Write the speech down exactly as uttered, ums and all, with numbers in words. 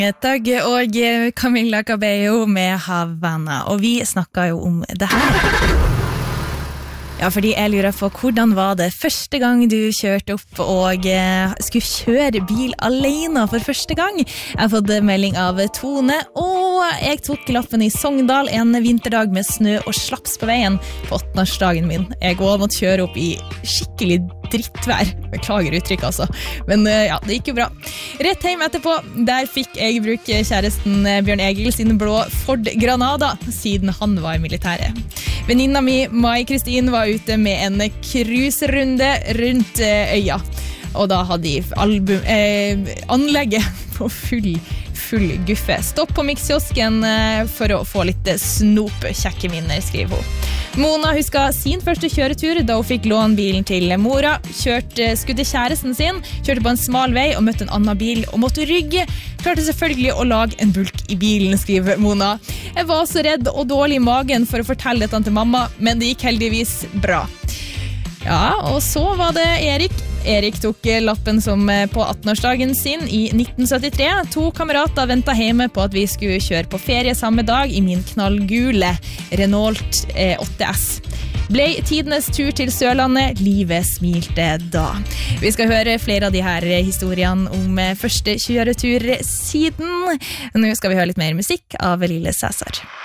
Dag og Camilla Cabello med Havana, og vi snakket jo om det her. Ja, fordi jeg lurer på, hvordan var det første gang du kjørte opp og eh, skulle kjøre bil alene for første gang? Jeg har fått melding av Tone, og jeg tok lappen i Sogndal en vinterdag med snø og slaps på veien på åttende-årsdagen min. Jeg også måtte kjøre opp i skikkelig drittvær. Beklager uttrykk altså. Men eh, ja, det gikk jo bra. Rett hjem etterpå, der fikk jeg bruke kjæresten Bjørn Egil sin blå Ford Granada, siden han var i militæret. Venninna mi, Mai Kristin, var ute med en cruiserunde rundt øya. Og da hadde de album, eh, anlegget på full, full guffe. Stopp på Mixkiosken eh, for å få litt snop, kjekke minner, skriver hun. Mona husker sin første kjøretur da hun fikk låne bilen til mora, kjørte, skudde kjæresten sin, kjørte på en smal vei og møtte en annen bil og måtte rygge. Klarte selvfølgelig å lage en bulk i bilen, skriver Mona. Jeg var så redd og dårlig i magen for å fortelle dette til mamma, men det gikk heldigvis bra. Ja, og så var det Erik. Erik tok lappen som på attende-årsdagen sin i nitten syttitre. To kamerater ventet hjemme på at vi skulle kjøre på ferie samme dag i min knallgule Renault åtte S. Ble tidenes tur til Sørlandet, livet smilte da. Vi skal høre flere av de her historiene om første kjøretur siden. Nå skal vi høre litt mer musikk av Lille Cæsar.